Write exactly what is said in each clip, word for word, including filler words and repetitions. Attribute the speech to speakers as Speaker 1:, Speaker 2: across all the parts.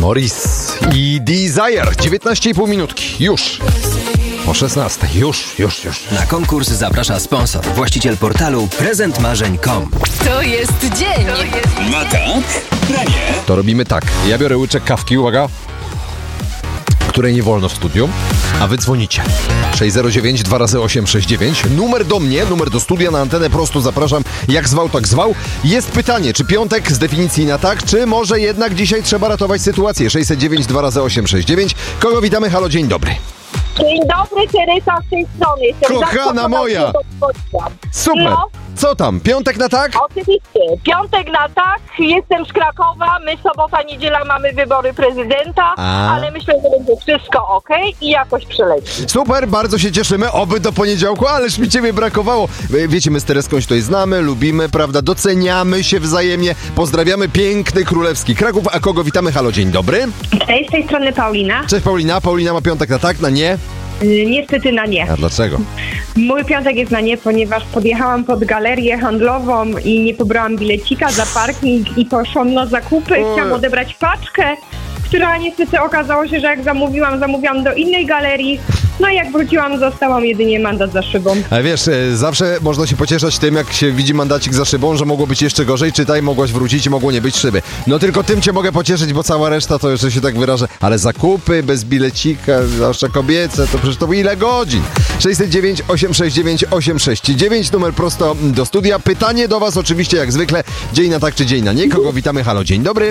Speaker 1: Morris i Desire. dziewiętnaście i pół minutki. Już. O szesnastej. Już, już, już.
Speaker 2: Na konkurs zaprasza sponsor, właściciel portalu prezent marzeń kropka com.
Speaker 3: To jest dzień.
Speaker 4: Ma tak? Na nie.
Speaker 1: To robimy tak. Ja biorę łyczek kawki, uwaga, której nie wolno w studiu, a wy dzwonicie. sześć zero dziewięć dwa razy osiem sześć dziewięć. Numer do mnie, numer do studia, na antenę prosto zapraszam. Jak zwał, tak zwał. Jest pytanie, czy piątek z definicji na tak, czy może jednak dzisiaj trzeba ratować sytuację? sześć zero dziewięć dwa razy osiem sześć dziewięć. Kogo witamy? Halo, dzień dobry.
Speaker 5: Dzień dobry, Teresa z tej strony. Jestem
Speaker 1: Kochana
Speaker 5: zawsze
Speaker 1: moja! Super.
Speaker 5: No,
Speaker 1: Co tam? Piątek na tak?
Speaker 5: oczywiście. Piątek na tak, jestem z Krakowa, my sobota, niedziela mamy wybory prezydenta,
Speaker 1: A.
Speaker 5: ale myślę, że będzie wszystko okej i jakoś przeleci.
Speaker 1: Super, bardzo się cieszymy, oby do poniedziałku, ależ mi ciebie brakowało. Wiecie, my z Tereską się tutaj znamy, lubimy, prawda, doceniamy się wzajemnie. Pozdrawiamy piękny królewski Kraków, a kogo witamy? Halo, dzień dobry.
Speaker 6: Cześć, z tej strony Paulina.
Speaker 1: Cześć Paulina, Paulina ma piątek na tak, na nie?
Speaker 6: Y, Niestety na nie.
Speaker 1: A dlaczego?
Speaker 6: Mój piątek jest na nie, ponieważ podjechałam pod galerię handlową i nie pobrałam bilecika za parking i poszłam na zakupy.
Speaker 1: Oj.
Speaker 6: Chciałam odebrać paczkę, która niestety okazało się, że jak zamówiłam, zamówiłam do innej galerii. No i jak wróciłam, zostałam jedynie mandat za szybą.
Speaker 1: Ale wiesz, e, zawsze można się pocieszać tym, jak się widzi mandacik za szybą, że mogło być jeszcze gorzej, czytaj, mogłaś wrócić i mogło nie być szyby. No tylko tym cię mogę pocieszyć, bo cała reszta to jeszcze się tak wyrażę, ale zakupy bez bilecika, zwłaszcza kobiece, to przecież to ile godzin? sześć zero dziewięć osiem sześć dziewięć osiem sześć dziewięć, numer prosto do studia. Pytanie do was oczywiście jak zwykle, dzień na tak czy dzień na nie. Kogo witamy? Halo, dzień dobry.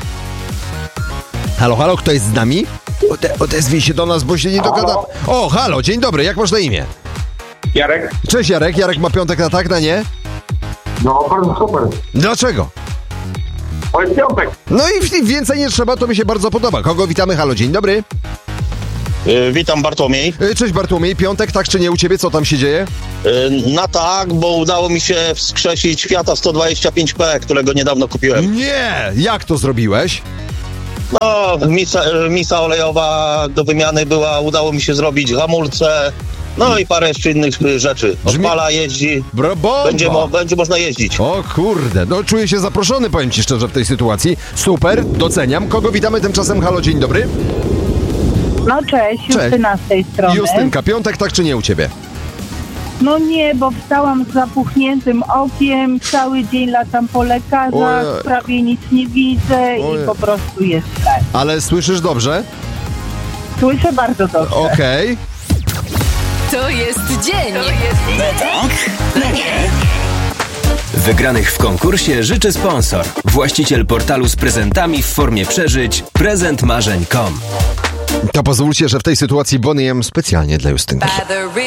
Speaker 1: Halo, halo, kto jest z nami? Ode- odezwij się do nas, bo się nie dogada. O, halo, dzień dobry, jak masz na imię?
Speaker 7: Jarek?
Speaker 1: Cześć Jarek, Jarek ma piątek na tak, na nie?
Speaker 7: No, bardzo super.
Speaker 1: Dlaczego?
Speaker 7: To jest piątek.
Speaker 1: No i więcej nie trzeba, to mi się bardzo podoba. Kogo witamy? Halo, dzień dobry.
Speaker 8: Yy, witam, Bartłomiej.
Speaker 1: Y, Cześć Bartłomiej, piątek, tak czy nie u ciebie? Co tam się dzieje?
Speaker 8: Yy, na tak, bo udało mi się wskrzesić Fiata sto dwadzieścia pięć P, którego niedawno kupiłem.
Speaker 1: Nie! Jak to zrobiłeś?
Speaker 8: No, misa, misa olejowa do wymiany była, udało mi się zrobić hamulce, no i parę jeszcze innych rzeczy. Odpala, jeździ,
Speaker 1: Bro, bomba.
Speaker 8: będzie, mo, będzie można jeździć.
Speaker 1: O kurde, no czuję się zaproszony, powiem ci szczerze, w tej sytuacji. Super, doceniam. Kogo witamy tymczasem? Halo, dzień dobry.
Speaker 9: No cześć, Justyna z tej strony.
Speaker 1: Justynka, piątek, tak czy nie u ciebie?
Speaker 9: No nie, bo wstałam z zapuchniętym okiem, cały dzień latam po lekarzach,
Speaker 1: Ojej.
Speaker 9: prawie nic nie widzę
Speaker 1: Ojej.
Speaker 9: i po prostu jest źle.
Speaker 1: Ale słyszysz dobrze?
Speaker 9: Słyszę bardzo dobrze.
Speaker 1: Okej.
Speaker 3: To jest dzień.
Speaker 4: Na tak? Na nie.
Speaker 2: Wygranych w konkursie życzy sponsor, właściciel portalu z prezentami w formie przeżyć prezent marzeń kropka com.
Speaker 1: To pozwólcie, że w tej sytuacji Bonnie M specjalnie dla Justynki.